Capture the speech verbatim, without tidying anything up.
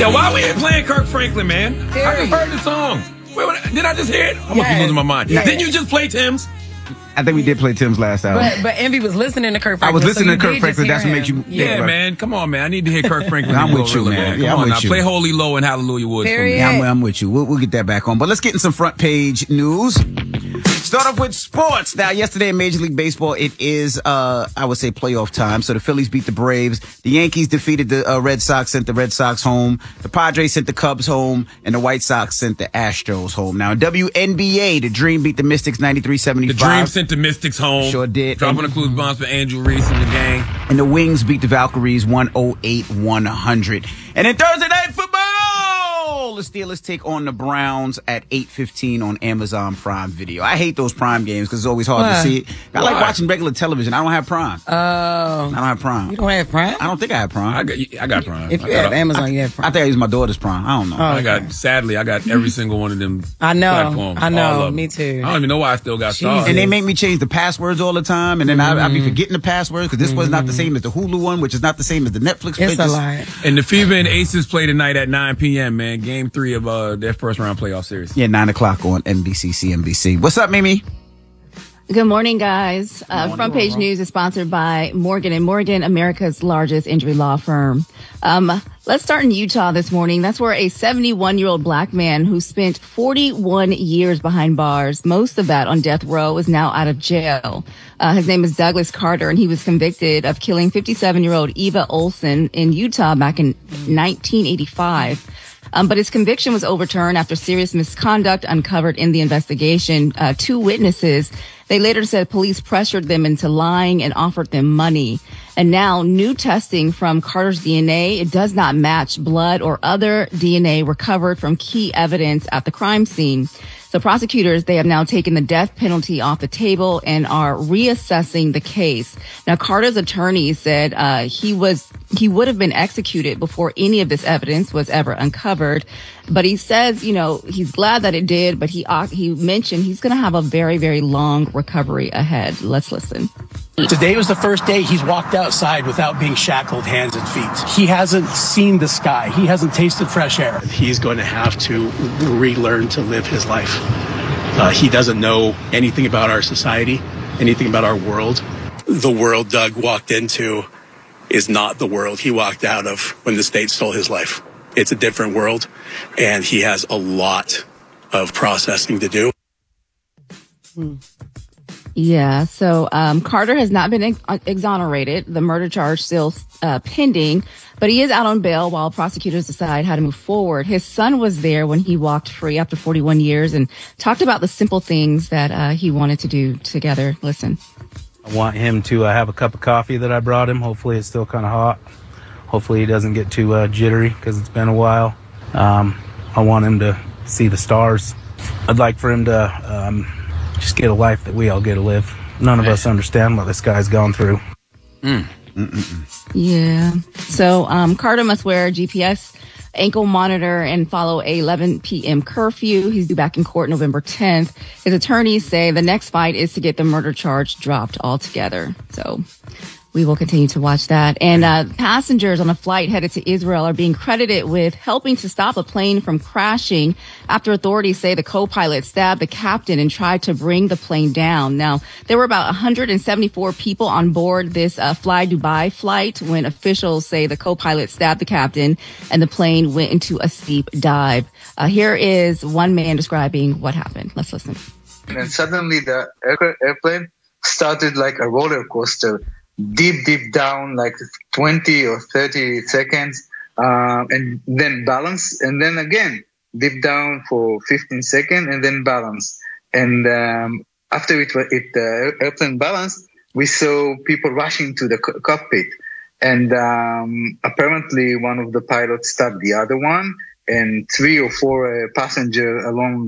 Yeah, why we ain't playing Kirk Franklin, man? Period. I just heard the song. Wait, wait, did I just hear it? I must yes. be losing my mind. Yes. Didn't you just play Tim's? I think we did play Tim's last hour. But, but Envy was listening to Kirk Franklin. I was listening so to Kirk Franklin. That's what makes you... Yeah, yeah man. Come on, man. I need to hear Kirk Franklin. I'm with you, man. Come yeah, I'm on with now. you. Play Holy Low and Hallelujah Woods for me. Yeah, I'm, I'm with you. We'll, we'll get that back on. But let's get in some front page news. Start off with sports. Now, yesterday in Major League Baseball, it is, uh, I would say, playoff time. So the Phillies beat the Braves. The Yankees defeated the uh, Red Sox, sent the Red Sox home. The Padres sent the Cubs home. And the White Sox sent the Astros home. Now, in W N B A, the Dream beat the Mystics ninety-three seventy-five. The Dream sent the Mystics home. Sure did. Dropping a clue bombs for Andrew Reese and the gang. And the Wings beat the Valkyries one oh eight one hundred. And in Thursday Night Football, the Steelers take on the Browns at eight fifteen on Amazon Prime Video. I hate those Prime games because it's always hard Why? to see it. I Why? like watching regular television. I don't have Prime. Oh. I don't have Prime. You don't have Prime? I don't think I have Prime. I got, I got Prime. If you I have a, Amazon, I, you have Prime. I think I use my daughter's Prime. I don't know. Oh, I okay. got, sadly, I got every single one of them I know. platforms. I know. Me too. I don't even know why I still got stars. And they make me change the passwords all the time, and then mm-hmm. I, I be forgetting the passwords because this mm-hmm. was not the same as the Hulu one, which is not the same as the Netflix. It's a lie. And the Fever and Aces play tonight at nine p.m., man. Game three of uh, their first round playoff series. Yeah, nine o'clock on N B C C N B C. What's up, Mimi? Good morning, guys. Uh, Front Page News is sponsored by Morgan and Morgan, America's largest injury law firm. Um, let's start in Utah this morning. That's where a seventy-one-year-old black man who spent forty-one years behind bars, most of that on death row, is now out of jail. Uh, his name is Douglas Carter, and he was convicted of killing fifty-seven-year-old Eva Olson in Utah back in nineteen eighty-five. Um, but his conviction was overturned after serious misconduct uncovered in the investigation. Uh, two witnesses, they later said police pressured them into lying and offered them money. And now new testing from Carter's D N A, it does not match blood or other D N A recovered from key evidence at the crime scene. So prosecutors, they have now taken the death penalty off the table and are reassessing the case. Now, Carter's attorney said uh, he was he would have been executed before any of this evidence was ever uncovered. But he says, you know, he's glad that it did, but he he mentioned he's going to have a very, very long recovery ahead. Let's listen. Today was the first day he's walked outside without being shackled hands and feet. He hasn't seen the sky. He hasn't tasted fresh air. He's going to have to relearn to live his life. Uh, he doesn't know anything about our society, anything about our world. The world Doug walked into is not the world he walked out of when the state stole his life. It's a different world, and he has a lot of processing to do. Hmm. Yeah, so um, Carter has not been ex- exonerated. The murder charge still uh, pending, but he is out on bail while prosecutors decide how to move forward. His son was there when he walked free after forty-one years and talked about the simple things that uh, he wanted to do together. Listen. I want him to uh, have a cup of coffee that I brought him. Hopefully it's still kind of hot. Hopefully he doesn't get too uh, jittery because it's been a while. Um, I want him to see the stars. I'd like for him to um, just get a life that we all get to live. None of us understand what this guy's gone through. Mm. Yeah. So um, Carter must wear a G P S ankle monitor and follow a eleven p.m. curfew. He's due back in court November tenth. His attorneys say the next fight is to get the murder charge dropped altogether. So we will continue to watch that. And uh, passengers on a flight headed to Israel are being credited with helping to stop a plane from crashing after authorities say the co-pilot stabbed the captain and tried to bring the plane down. Now, there were about one hundred seventy-four people on board this uh, Fly Dubai flight when officials say the co-pilot stabbed the captain and the plane went into a steep dive. Uh, here is one man describing what happened. Let's listen. And suddenly the air- airplane started like a roller coaster. Deep, deep down, like twenty or thirty seconds, uh, and then balance, and then again, deep down for fifteen seconds, and then balance. And um, after it, it uh, airplane balanced, we saw people rushing to the co- cockpit. And um, apparently one of the pilots stabbed the other one, and three or four uh, passengers along